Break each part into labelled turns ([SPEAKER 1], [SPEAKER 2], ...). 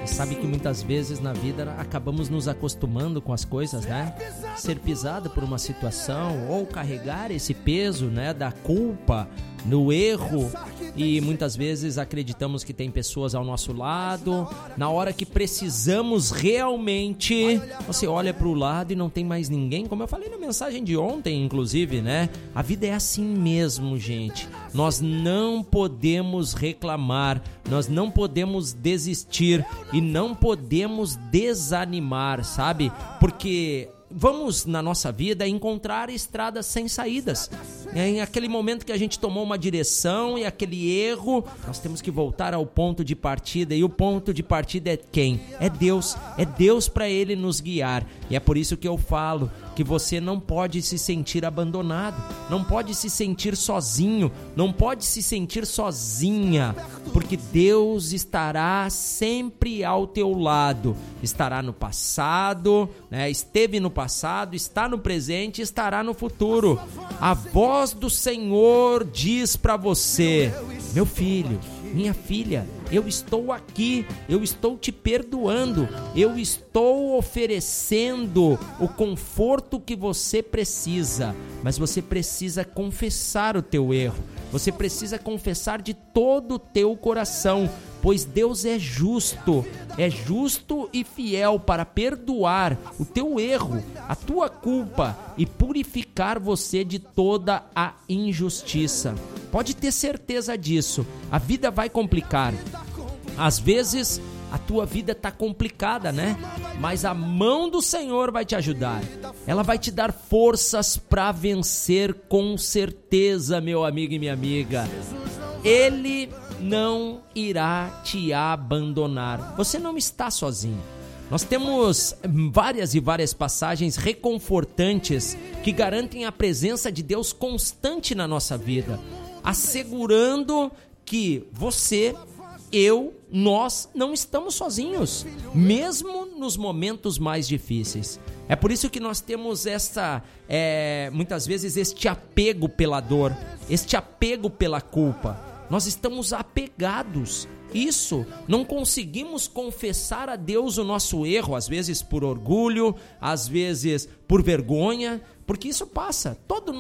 [SPEAKER 1] Sabe que muitas vezes na vida acabamos nos acostumando com as coisas, né? Ser pisado por uma situação ou carregar esse peso, né, da culpa, no erro, e muitas vezes acreditamos que tem pessoas ao nosso lado. Na hora que precisamos realmente, você olha para o lado e não tem mais ninguém. Como eu falei na mensagem de ontem, inclusive, né? A vida é assim mesmo, gente. Nós não podemos reclamar, nós não podemos desistir e não podemos desanimar, sabe? Porque vamos na nossa vida encontrar estradas sem saídas. Em aquele momento que a gente tomou uma direção e aquele erro, nós temos que voltar ao ponto de partida. E o ponto de partida é quem? É Deus. É Deus para Ele nos guiar. E é por isso que eu falo que você não pode se sentir abandonado, não pode se sentir sozinho, não pode se sentir sozinha, porque Deus estará sempre ao teu lado. Estará no passado, né? Esteve no passado, está no presente, estará no futuro. A voz do Senhor diz para você: meu filho, minha filha, eu estou aqui, eu estou te perdoando, eu estou oferecendo o conforto que você precisa, mas você precisa confessar o teu erro, você precisa confessar de todo o teu coração, pois Deus é justo e fiel para perdoar o teu erro, a tua culpa e purificar você de toda a injustiça. Pode ter certeza disso. A vida vai complicar. Às vezes a tua vida está complicada, né? Mas a mão do Senhor vai te ajudar. Ela vai te dar forças para vencer com certeza, meu amigo e minha amiga. Ele não irá te abandonar. Você não está sozinho. Nós temos várias passagens reconfortantes que garantem a presença de Deus constante na nossa vida, assegurando que você, nós não estamos sozinhos, mesmo nos momentos mais difíceis. É por isso que nós temos muitas vezes este apego pela dor, este apego pela culpa. Nós estamos apegados. Isso, não conseguimos confessar a Deus o nosso erro, às vezes por orgulho, às vezes por vergonha, porque isso passa.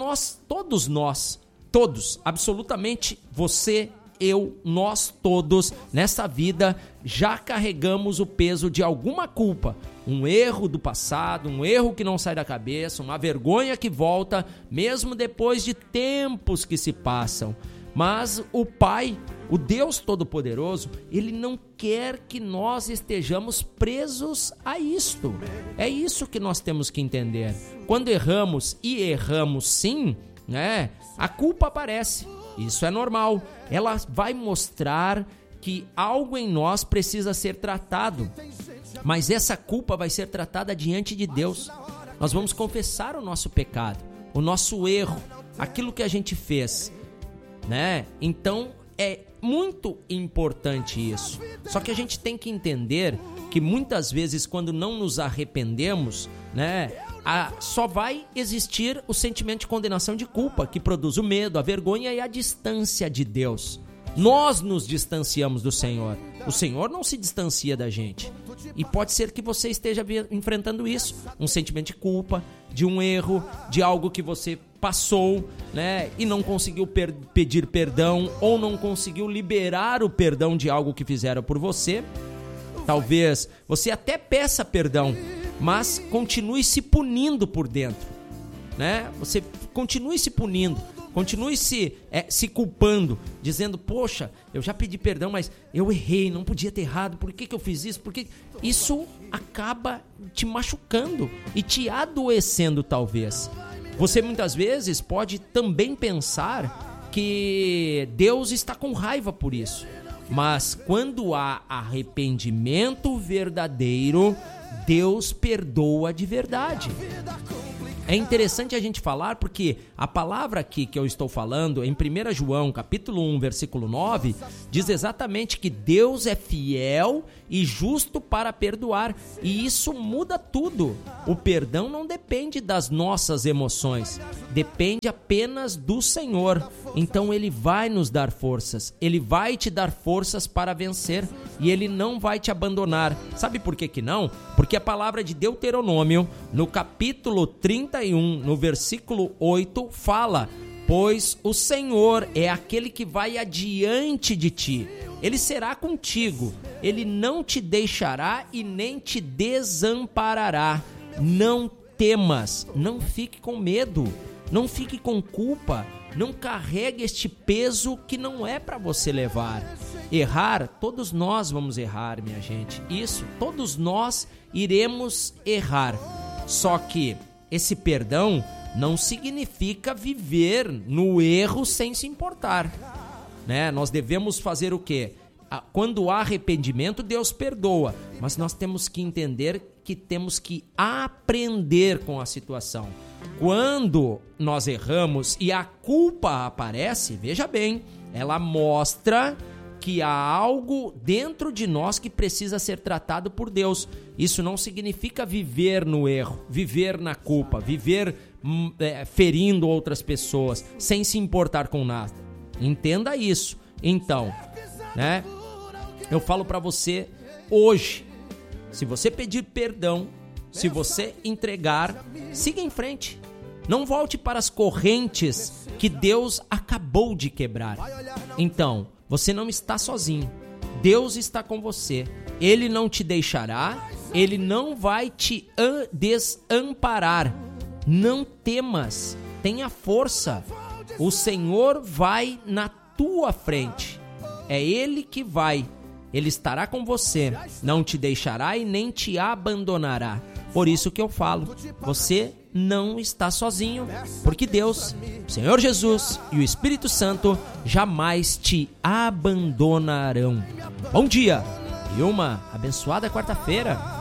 [SPEAKER 1] Todos nós, absolutamente você, eu, nós todos, nessa vida, já carregamos o peso de alguma culpa. Um erro do passado, um erro que não sai da cabeça, uma vergonha que volta, mesmo depois de tempos que se passam. Mas o Pai, o Deus Todo-Poderoso, Ele não quer que nós estejamos presos a isto. É isso que nós temos que entender. Quando erramos, e erramos sim, né? A culpa aparece. Isso é normal. Ela vai mostrar que algo em nós precisa ser tratado. Mas essa culpa vai ser tratada diante de Deus. Nós vamos confessar o nosso pecado, o nosso erro, aquilo que a gente fez, né? Então é muito importante isso. Só que a gente tem que entender que muitas vezes quando não nos arrependemos, né, só vai existir o sentimento de condenação, de culpa, que produz o medo, a vergonha e a distância de Deus. Nós nos distanciamos do Senhor. O Senhor não se distancia da gente. E pode ser que você esteja enfrentando isso, um sentimento de culpa, de um erro, de algo que você passou, né, e não conseguiu pedir perdão, ou não conseguiu liberar o perdão de algo que fizeram por você. Talvez você até peça perdão, mas continue se punindo por dentro, né? Você continue se punindo, continue se culpando, dizendo: poxa, eu já pedi perdão, mas eu errei, não podia ter errado, por que eu fiz isso? Porque isso acaba te machucando e te adoecendo, talvez. Você muitas vezes pode também pensar que Deus está com raiva por isso. Mas quando há arrependimento verdadeiro, Deus perdoa de verdade. É interessante a gente falar porque a palavra aqui que eu estou falando, em 1 João, capítulo 1, versículo 9, diz exatamente que Deus é fiel e justo para perdoar, e isso muda tudo. O perdão não depende das nossas emoções, depende apenas do Senhor. Então Ele vai nos dar forças, Ele vai te dar forças para vencer e Ele não vai te abandonar. Sabe por que não? Porque a palavra de Deuteronômio, no capítulo 31, no versículo 8, fala: pois o Senhor é aquele que vai adiante de ti, Ele será contigo, Ele não te deixará e nem te desamparará. Não temas, não fique com medo, não fique com culpa, não carregue este peso que não é para você levar. Errar, todos nós vamos errar, minha gente. Isso, todos nós iremos errar. Só que esse perdão não significa viver no erro sem se importar, né? Nós devemos fazer o quê? Quando há arrependimento, Deus perdoa, mas nós temos que entender que temos que aprender com a situação. Quando nós erramos e a culpa aparece, veja bem, ela mostra que há algo dentro de nós que precisa ser tratado por Deus. Isso não significa viver no erro, viver na culpa, viver ferindo outras pessoas, sem se importar com nada. Entenda isso. Então, né? Eu falo para você hoje, se você pedir perdão, se você entregar, siga em frente. Não volte para as correntes que Deus acabou de quebrar. Então, você não está sozinho. Deus está com você. Ele não te deixará, Ele não vai te desamparar. Não temas, tenha força. O Senhor vai na tua frente. É Ele que vai. Ele estará com você, não te deixará e nem te abandonará. Por isso que eu falo, você não está sozinho, porque Deus, o Senhor Jesus e o Espírito Santo jamais te abandonarão. Bom dia e uma abençoada quarta-feira.